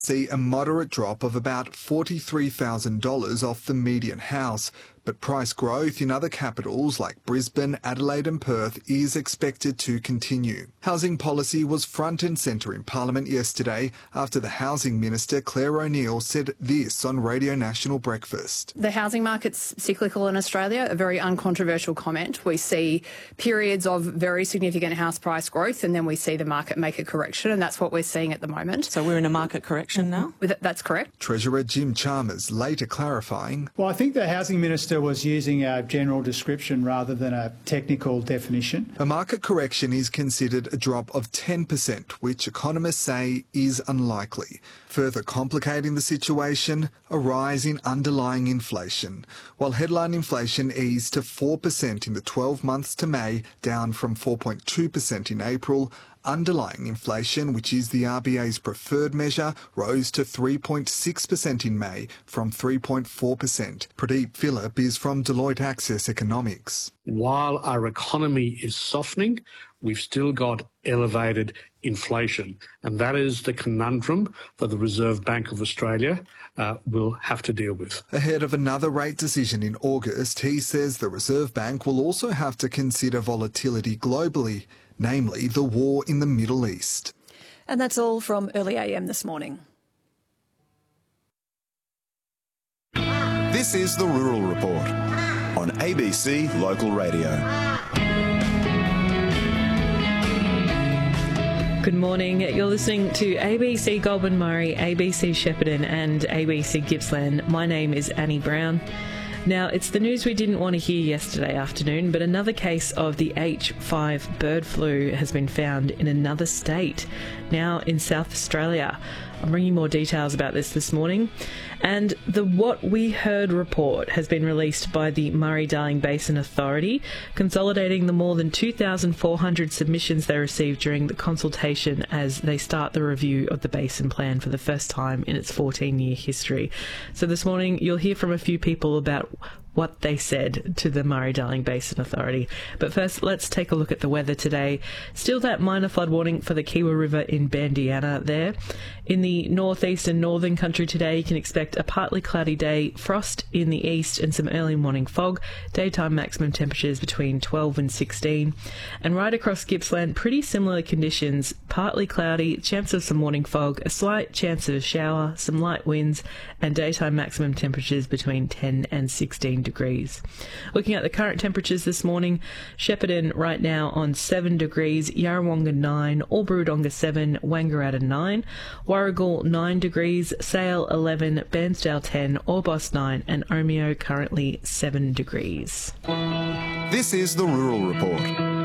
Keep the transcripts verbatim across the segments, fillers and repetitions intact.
see a moderate drop of about forty-three thousand dollars off the median house, but price growth in other capitals like Brisbane, Adelaide and Perth is expected to continue. Housing policy was front and centre in Parliament yesterday after the Housing Minister Claire O'Neill said this on Radio National Breakfast. The housing market's cyclical in Australia, a very uncontroversial comment. We see periods of very significant house price growth and then we see the market make a correction, and that's what we're seeing at the moment. So we're in a market correction now? That's correct. Treasurer Jim Chalmers later clarifying. Well, I think the Housing Minister was using a general description rather than a technical definition. A market correction is considered a drop of ten percent, which economists say is unlikely. Further complicating the situation, a rise in underlying inflation. While headline inflation eased to four percent in the twelve months to May, down from four point two percent in April, underlying inflation, which is the R B A's preferred measure, rose to three point six percent in May from three point four percent. Pradeep Phillip is from Deloitte Access Economics. While our economy is softening, we've still got elevated inflation, and that is the conundrum that the Reserve Bank of Australia uh, will have to deal with. Ahead of another rate decision in August, he says the Reserve Bank will also have to consider volatility globally, namely the war in the Middle East. And that's all from Early A M this morning. This is the Rural Report on A B C Local Radio. Good morning. You're listening to A B C Goulburn Murray, A B C Shepparton and A B C Gippsland. My name is Annie Brown. Now, it's the news we didn't want to hear yesterday afternoon, but another case of the H five bird flu has been found in another state, now in South Australia. I'm bringing more details about this this morning. And the What We Heard report has been released by the Murray-Darling Basin Authority, consolidating the more than two thousand four hundred submissions they received during the consultation as they start the review of the Basin Plan for the first time in its fourteen-year history. So this morning you'll hear from a few people about what they said to the Murray-Darling Basin Authority. But first, let's take a look at the weather today. Still that minor flood warning for the Kiewa River in Bandiana there. In the northeast and northern country today, you can expect a partly cloudy day, frost in the east and some early morning fog. Daytime maximum temperatures between twelve and sixteen. And right across Gippsland, pretty similar conditions. Partly cloudy, chance of some morning fog, a slight chance of a shower, some light winds, and daytime maximum temperatures between ten and sixteen degrees. Looking at the current temperatures this morning, Shepparton right now on seven degrees, Yarrawonga nine, Albury-Wodonga seven, Wangaratta nine, Warragul nine degrees, Sale eleven, Bairnsdale ten, Orbost nine, and Omeo currently seven degrees. This is the Rural Report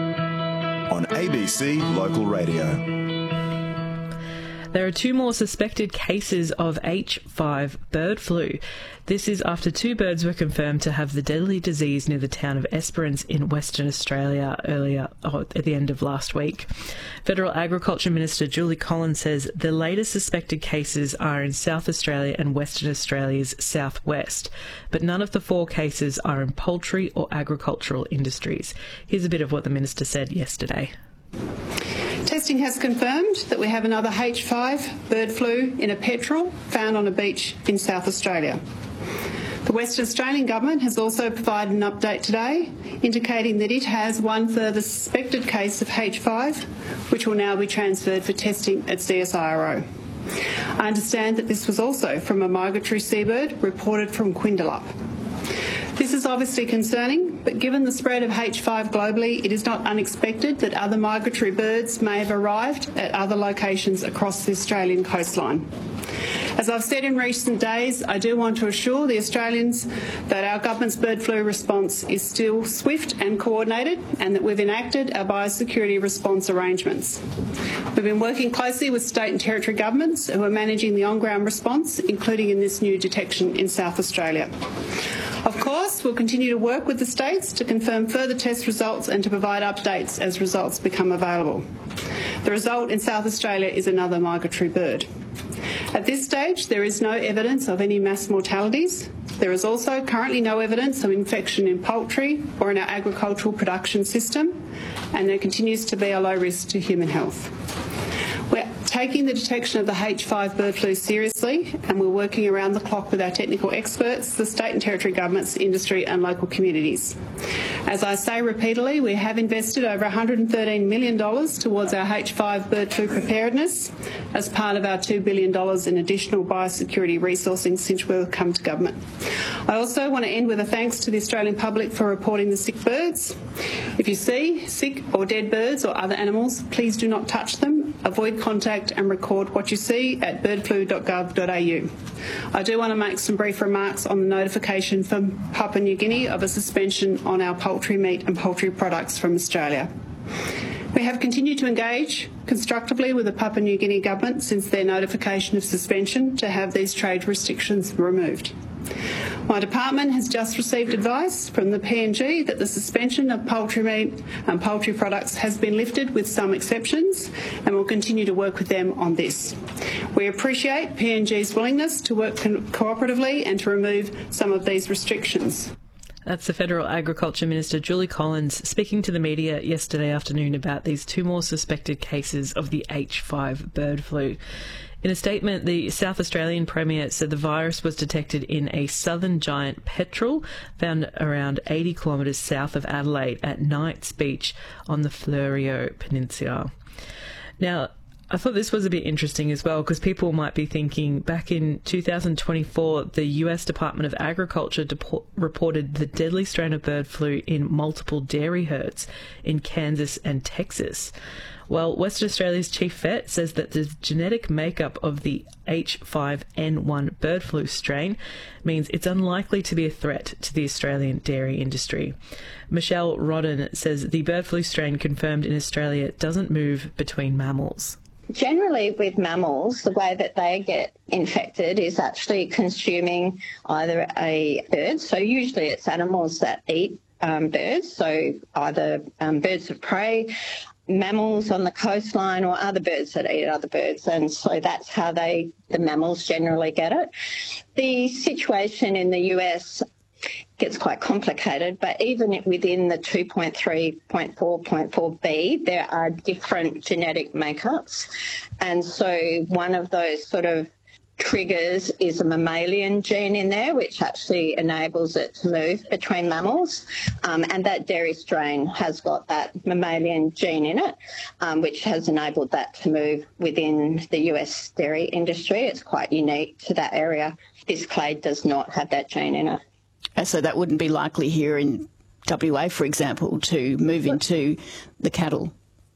on A B C Local Radio. There are two more suspected cases of H five bird flu. This is after two birds were confirmed to have the deadly disease near the town of Esperance in Western Australia earlier oh, at the end of last week. Federal Agriculture Minister Julie Collins says the latest suspected cases are in South Australia and Western Australia's southwest, but none of the four cases are in poultry or agricultural industries. Here's a bit of what the Minister said yesterday. Testing has confirmed that we have another H five bird flu in a petrel found on a beach in South Australia. The Western Australian Government has also provided an update today indicating that it has one further suspected case of H five, which will now be transferred for testing at C S I R O. I understand that this was also from a migratory seabird reported from Quindalup. This is obviously concerning, but given the spread of H five globally, it is not unexpected that other migratory birds may have arrived at other locations across the Australian coastline. As I've said in recent days, I do want to assure the Australians that our government's bird flu response is still swift and coordinated, and that we've enacted our biosecurity response arrangements. We've been working closely with state and territory governments who are managing the on-ground response, including in this new detection in South Australia. Of course, we'll continue to work with the states to confirm further test results and to provide updates as results become available. The result in South Australia is another migratory bird. At this stage, there is no evidence of any mass mortalities. There is also currently no evidence of infection in poultry or in our agricultural production system, and there continues to be a low risk to human health. We're taking the detection of the H five bird flu seriously, and we're working around the clock with our technical experts, the state and territory governments, industry and local communities. As I say repeatedly, we have invested over one hundred thirteen million dollars towards our H five bird flu preparedness as part of our two billion dollars in additional biosecurity resourcing since we've come to government. I also want to end with a thanks to the Australian public for reporting the sick birds. If you see sick or dead birds or other animals, please do not touch them, avoid contact and record what you see at bird flu dot gov dot a u. I do want to make some brief remarks on the notification from Papua New Guinea of a suspension on our poultry meat and poultry products from Australia. We have continued to engage constructively with the Papua New Guinea government since their notification of suspension to have these trade restrictions removed. My department has just received advice from the P N G that the suspension of poultry meat and poultry products has been lifted with some exceptions, and we'll continue to work with them on this. We appreciate P N G's willingness to work co- cooperatively and to remove some of these restrictions. That's the Federal Agriculture Minister Julie Collins speaking to the media yesterday afternoon about these two more suspected cases of the H five bird flu. In a statement, the South Australian Premier said the virus was detected in a southern giant petrel found around eighty kilometres south of Adelaide at Knights Beach on the Fleurieu Peninsula. Now, I thought this was a bit interesting as well, because people might be thinking back in two thousand twenty-four, the U S Department of Agriculture depo- reported the deadly strain of bird flu in multiple dairy herds in Kansas and Texas. Well, Western Australia's chief vet says that the genetic makeup of the H five N one bird flu strain means it's unlikely to be a threat to the Australian dairy industry. Michelle Rodden says the bird flu strain confirmed in Australia doesn't move between mammals. Generally with mammals, the way that they get infected is actually consuming either a bird, so usually it's animals that eat um, birds, so either um, birds of prey, mammals on the coastline, or other birds that eat other birds, and so that's how they, the mammals generally get it. The situation in the U S gets quite complicated, but even within the two point three point four point four B, there are different genetic makeups. And so one of those sort of triggers is a mammalian gene in there, which actually enables it to move between mammals. Um, and that dairy strain has got that mammalian gene in it, um, which has enabled that to move within the U S dairy industry. It's quite unique to that area. This clade does not have that gene in it. So that wouldn't be likely here in W A, for example, to move into the cattle?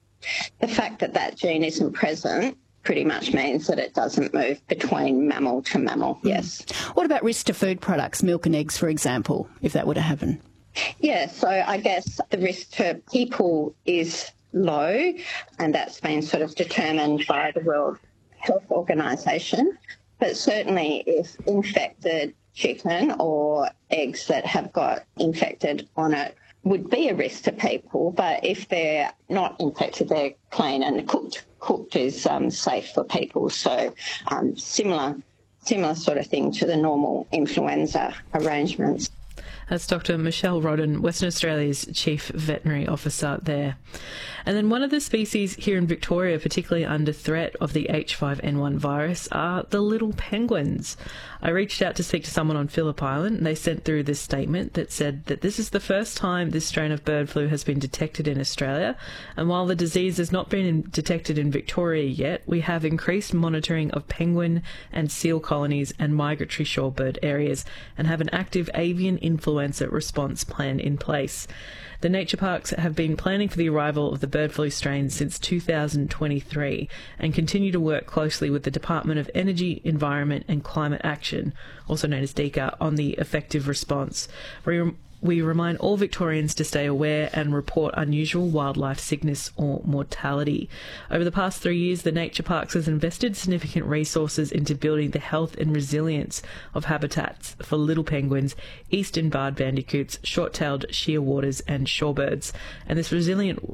The fact that that gene isn't present pretty much means that it doesn't move between mammal to mammal, yes. What about risk to food products, milk and eggs, for example, if that were to happen? Yeah, so I guess the risk to people is low, and that's been sort of determined by the World Health Organisation. But certainly if infected chicken or eggs that have got infected on it would be a risk to people, but if they're not infected, they're clean, and cooked cooked is um, safe for people. So um, similar, similar sort of thing to the normal influenza arrangements. That's Doctor Michelle Rodden, Western Australia's Chief Veterinary Officer there. And then one of the species here in Victoria, particularly under threat of the H five N one virus, are the little penguins. I reached out to speak to someone on Phillip Island, and they sent through this statement that said that this is the first time this strain of bird flu has been detected in Australia, and while the disease has not been in, detected in Victoria yet, we have increased monitoring of penguin and seal colonies and migratory shorebird areas, and have an active avian influenza response plan in place. The nature parks have been planning for the arrival of the bird flu strain since two thousand twenty-three and continue to work closely with the Department of Energy, Environment and Climate Action, also known as DECA, on the effective response. We We remind all Victorians to stay aware and report unusual wildlife sickness or mortality. Over the past three years, the nature parks has invested significant resources into building the health and resilience of habitats for little penguins, eastern barred bandicoots, short-tailed shearwaters and shorebirds. And this resilient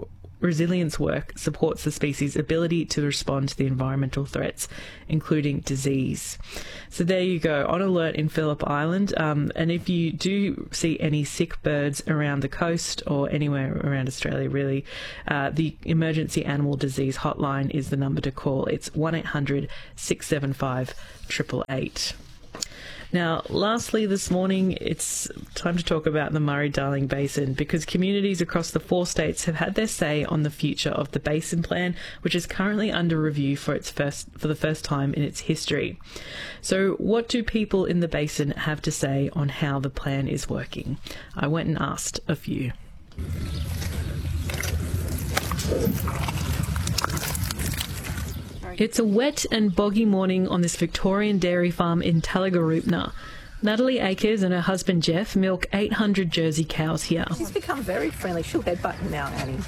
resilience work supports the species' ability to respond to the environmental threats, including disease. So there you go, on alert in Phillip Island. Um, and if you do see any sick birds around the coast or anywhere around Australia, really, uh, the Emergency Animal Disease Hotline is the number to call. It's one eight hundred six seven five eight eight eight. Now, lastly this morning, it's time to talk about the Murray-Darling Basin, because communities across the four states have had their say on the future of the Basin Plan, which is currently under review for its first for the first time in its history. So what do people in the basin have to say on how the plan is working? I went and asked a few. It's a wet and boggy morning on this Victorian dairy farm in Talagaroopna. Natalie Akers and her husband Jeff milk eight hundred Jersey cows here. She's become very friendly. She'll headbutt you now, Annie.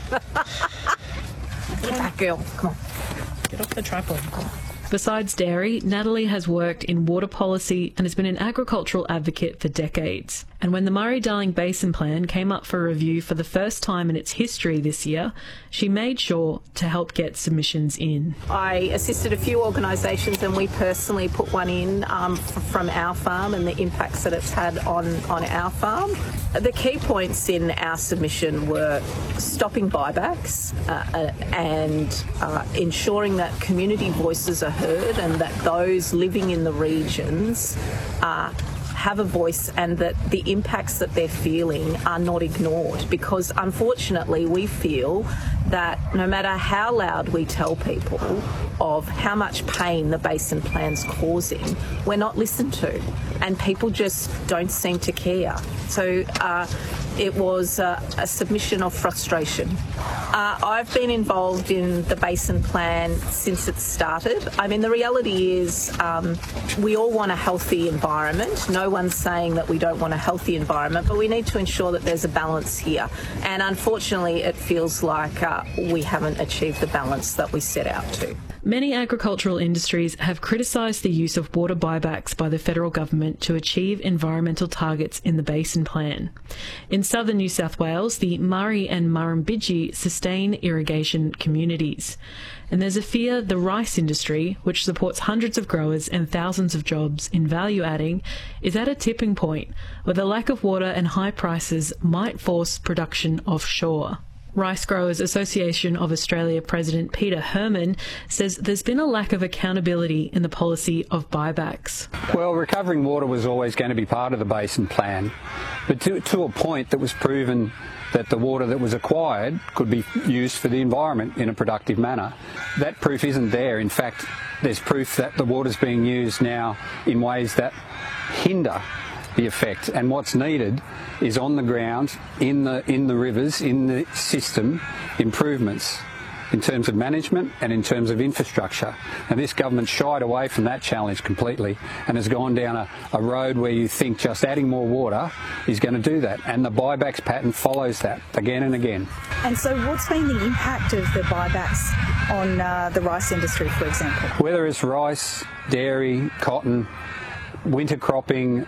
Get back, girl. Come on. Get off the tripod. Besides dairy, Natalie has worked in water policy and has been an agricultural advocate for decades. And when the Murray-Darling Basin Plan came up for review for the first time in its history this year, she made sure to help get submissions in. I assisted a few organisations, and we personally put one in um, f- from our farm and the impacts that it's had on, on our farm. The key points in our submission were stopping buybacks uh, uh, and uh, ensuring that community voices are heard and that those living in the regions uh, have a voice, and that the impacts that they're feeling are not ignored, because unfortunately we feel that no matter how loud we tell people of how much pain the Basin Plan's causing, we're not listened to, and people just don't seem to care. So uh, it was uh, a submission of frustration. Uh, I've been involved in the Basin Plan since it started. I mean, the reality is um, we all want a healthy environment. No one's saying that we don't want a healthy environment, but we need to ensure that there's a balance here. And unfortunately, it feels like uh, we haven't achieved the balance that we set out to. Many agricultural industries have criticised the use of water buybacks by the federal government to achieve environmental targets in the Basin Plan. In southern New South Wales, the Murray and Murrumbidgee sustain irrigation communities. And there's a fear the rice industry, which supports hundreds of growers and thousands of jobs in value adding, is at a tipping point where the lack of water and high prices might force production offshore. Rice Growers Association of Australia President Peter Herman says there's been a lack of accountability in the policy of buybacks. Well, recovering water was always going to be part of the Basin Plan, but to, to a point that was proven that the water that was acquired could be used for the environment in a productive manner. That proof isn't there. In fact, there's proof that the water's being used now in ways that hinder the effect, and what's needed is on the ground, in the in the rivers, in the system, improvements in terms of management and in terms of infrastructure. And this government shied away from that challenge completely and has gone down a, a road where you think just adding more water is going to do that, and the buybacks pattern follows that again and again. And so what's been the impact of the buybacks on uh, the rice industry, for example? Whether it's rice, dairy, cotton, winter cropping,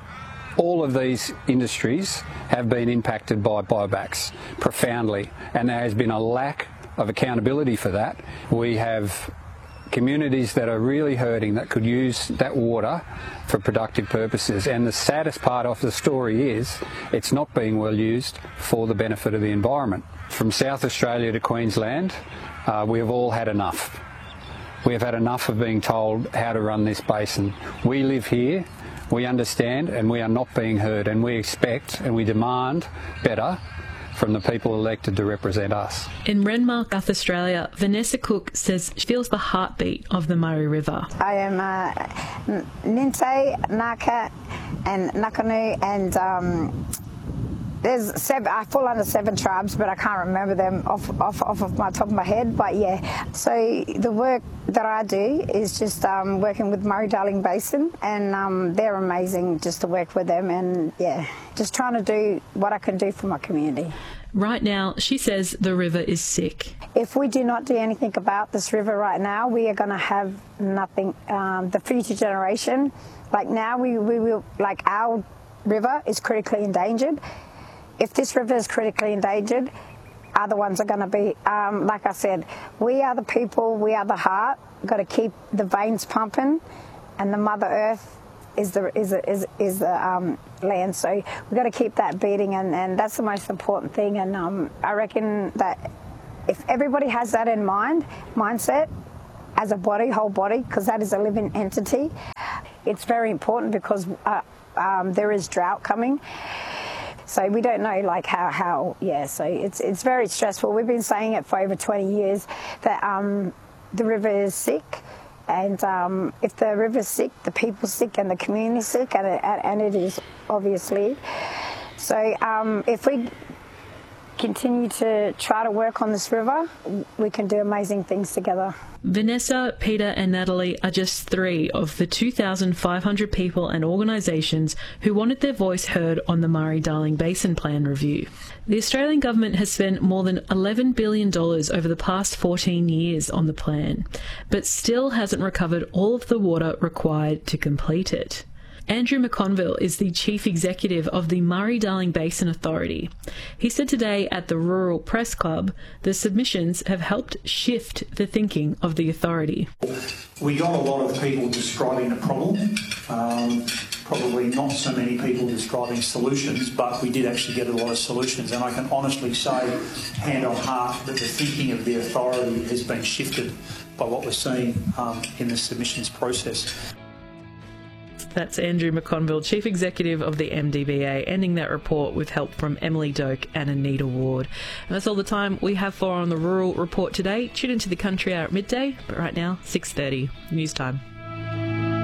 all of these industries have been impacted by buybacks profoundly, and there has been a lack of accountability for that. We have communities that are really hurting that could use that water for productive purposes, and the saddest part of the story is it's not being well used for the benefit of the environment. From South Australia to Queensland, uh, we have all had enough. We have had enough of being told how to run this basin. We live here. We understand, and we are not being heard, and we expect and we demand better from the people elected to represent us. In Renmark, South Australia, Vanessa Cook says she feels the heartbeat of the Murray River. I am uh, Ninte, Naka and Nakanu, and um, there's seven, I fall under seven tribes, but I can't remember them off, off, off of my top of my head, but yeah. So the work that I do is just um, working with Murray-Darling Basin, and um, they're amazing just to work with them, and yeah, just trying to do what I can do for my community. Right now, she says the river is sick. If we do not do anything about this river right now, we are going to have nothing. Um, the future generation, like now, we, we will, like our river is critically endangered. If this river is critically endangered, are the ones that are going to be, um, like I said, we are the people, we are the heart. We've got to keep the veins pumping, and the Mother Earth is the is is is the um, land. So we've got to keep that beating, and, and that's the most important thing. And um, I reckon that if everybody has that in mind, mindset, as a body, whole body, because that is a living entity, it's very important because uh, um, there is drought coming. So we don't know, like, how, how, yeah, so it's it's very stressful. We've been saying it for over twenty years that um, the river is sick, and um, if the river's sick, the people's sick and the community's sick, and it, and it is, obviously. So um, if we continue to try to work on this river, we can do amazing things together. Vanessa, Peter and Natalie are just three of the two thousand five hundred people and organisations who wanted their voice heard on the Murray-Darling Basin Plan review. The Australian government has spent more than eleven billion dollars over the past fourteen years on the plan, but still hasn't recovered all of the water required to complete it. Andrew McConville is the Chief Executive of the Murray-Darling Basin Authority. He said today at the Rural Press Club the submissions have helped shift the thinking of the authority. We got a lot of people describing the problem, um, probably not so many people describing solutions, but we did actually get a lot of solutions, and I can honestly say, hand on heart, that the thinking of the authority has been shifted by what we're seeing um, in the submissions process. That's Andrew McConville, Chief Executive of the M D B A, ending that report with help from Emily Doak and Anita Ward. And that's all the time we have for on the Rural Report today. Tune into the Country Hour at midday, but right now, six thirty, news time.